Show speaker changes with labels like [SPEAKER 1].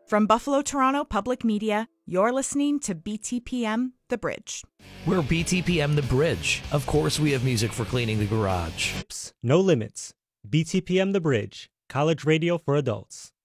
[SPEAKER 1] From Buffalo Toronto Public Media, you're listening to BTPM The Bridge.
[SPEAKER 2] We're BTPM The Bridge. Of course we have music for cleaning the garage.
[SPEAKER 3] No limits. BTPM The Bridge, college radio for adults.